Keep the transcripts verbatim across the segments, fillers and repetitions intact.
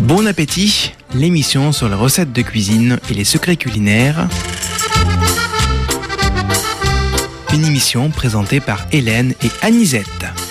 Bon appétit, l'émission sur les recettes de cuisine et les secrets culinaires. Une émission présentée par Hélène et Anisette.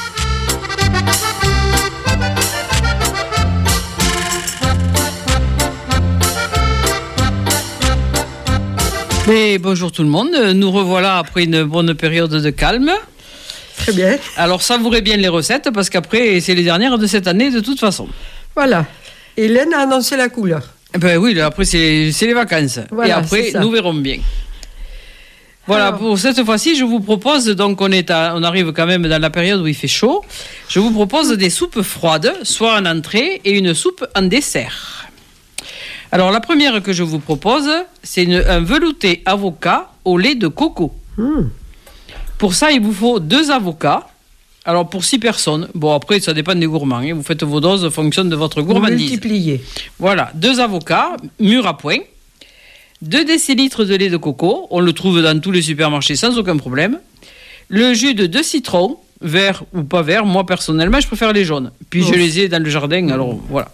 Mais bonjour tout le monde, nous revoilà après une bonne période de calme. Très bien. Alors savourez bien les recettes parce qu'après c'est les dernières de cette année de toute façon. Voilà. Hélène a annoncé la couleur. Ben oui, après c'est, c'est les vacances. Voilà, et après nous verrons bien. Voilà, alors, pour cette fois-ci, je vous propose, donc on, est à, on arrive quand même dans la période où il fait chaud, je vous propose des soupes froides, soit en entrée et une soupe en dessert. Alors la première que je vous propose, c'est une, un velouté avocat au lait de coco. Mmh. Pour ça, il vous faut deux avocats. Alors pour six personnes, bon après ça dépend des gourmands, hein. Vous faites vos doses en fonction de votre gourmandise. Multipliez. Voilà, deux avocats, mûrs à point, deux décilitres de lait de coco, on le trouve dans tous les supermarchés sans aucun problème, le jus de deux citrons, vert ou pas vert, moi personnellement je préfère les jaunes, puis oh. je les ai dans le jardin, alors voilà.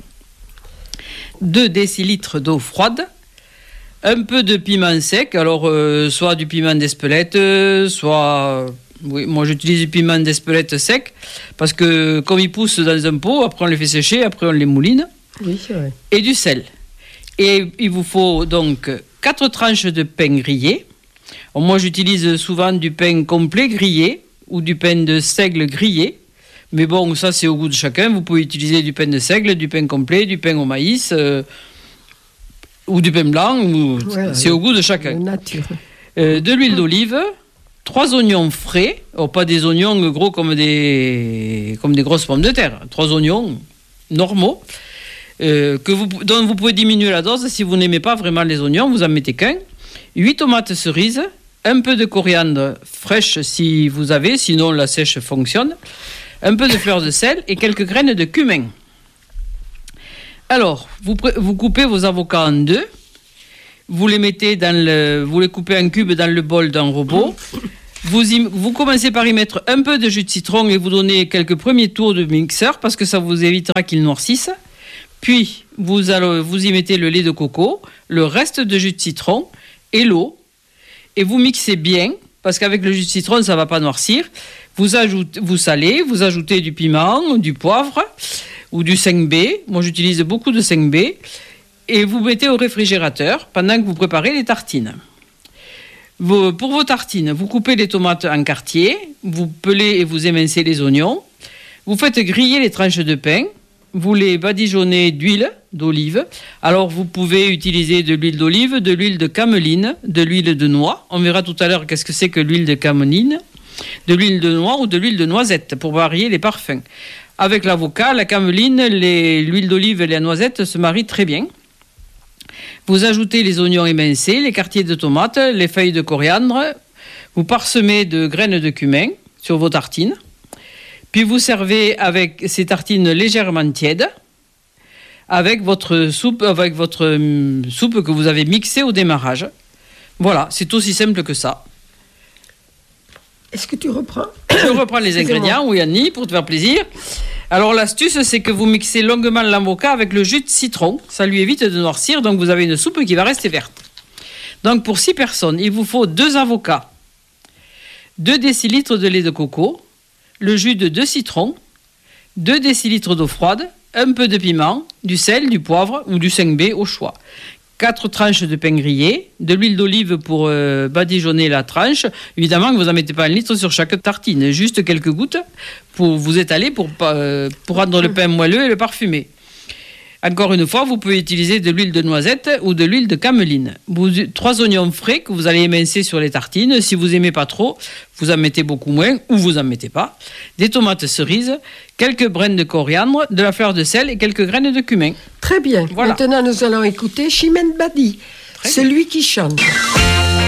deux décilitres d'eau froide, un peu de piment sec, alors euh, soit du piment d'Espelette, soit... Oui, moi j'utilise du piment d'Espelette sec parce que comme il pousse dans un pot, après on les fait sécher, après on les mouline. Oui, c'est vrai. Et du sel. Et il vous faut donc quatre tranches de pain grillé. Alors, moi j'utilise souvent du pain complet grillé ou du pain de seigle grillé. Mais bon, ça c'est au goût de chacun. Vous pouvez utiliser du pain de seigle, du pain complet, du pain au maïs euh, ou du pain blanc. Ou, ouais, c'est au goût de chacun. Nature. Euh, de l'huile d'olive. Trois oignons frais, oh, pas des oignons gros comme des, comme des grosses pommes de terre. Trois oignons normaux, euh, que vous, dont vous pouvez diminuer la dose si vous n'aimez pas vraiment les oignons, vous en mettez qu'un. Huit tomates cerises, un peu de coriandre fraîche si vous avez, sinon la sèche fonctionne. Un peu de fleur de sel et quelques graines de cumin. Alors, vous, vous coupez vos avocats en deux. Vous les mettez dans le, vous les coupez en cubes dans le bol d'un robot. Vous, y, vous commencez par y mettre un peu de jus de citron et vous donnez quelques premiers tours de mixeur parce que ça vous évitera qu'il noircisse. Puis, vous, allez, vous y mettez le lait de coco, le reste de jus de citron et l'eau. Et vous mixez bien parce qu'avec le jus de citron, ça ne va pas noircir. Vous, ajoutez, vous salez, vous ajoutez du piment, du poivre ou du cinq B. Moi, j'utilise beaucoup de cinq B. Et vous mettez au réfrigérateur pendant que vous préparez les tartines. Vous, pour vos tartines, vous coupez les tomates en quartiers, vous pelez et vous émincez les oignons, vous faites griller les tranches de pain, vous les badigeonnez d'huile d'olive. Alors vous pouvez utiliser de l'huile d'olive, de l'huile de cameline, de l'huile de noix. On verra tout à l'heure qu'est-ce que c'est que l'huile de cameline, de l'huile de noix ou de l'huile de noisette pour varier les parfums. Avec l'avocat, la cameline, les, l'huile d'olive et la noisette se marient très bien. Vous ajoutez les oignons émincés, les quartiers de tomates, les feuilles de coriandre. Vous parsemez de graines de cumin sur vos tartines. Puis vous servez avec ces tartines légèrement tièdes, avec votre soupe, avec votre soupe que vous avez mixée au démarrage. Voilà, c'est aussi simple que ça. Est-ce que tu reprends ? Je reprends les ingrédients, oui Annie, pour te faire plaisir. Alors l'astuce, c'est que vous mixez longuement l'avocat avec le jus de citron. Ça lui évite de noircir, donc vous avez une soupe qui va rester verte. Donc pour six personnes, il vous faut deux avocats, deux décilitres de lait de coco, le jus de deux citrons, deux décilitres d'eau froide, un peu de piment, du sel, du poivre ou du cinq B au choix. quatre tranches de pain grillé, de l'huile d'olive pour euh, badigeonner la tranche. Évidemment que vous n'en mettez pas un litre sur chaque tartine, juste quelques gouttes pour vous étaler, pour, euh, pour rendre le pain moelleux et le parfumer. Encore une fois, vous pouvez utiliser de l'huile de noisette ou de l'huile de cameline. Vous, trois oignons frais que vous allez émincer sur les tartines. Si vous n'aimez pas trop, vous en mettez beaucoup moins ou vous n'en mettez pas. Des tomates cerises, quelques brins de coriandre, de la fleur de sel et quelques graines de cumin. Très bien. Voilà. Maintenant, nous allons écouter Chimène Badi, celui qui chante.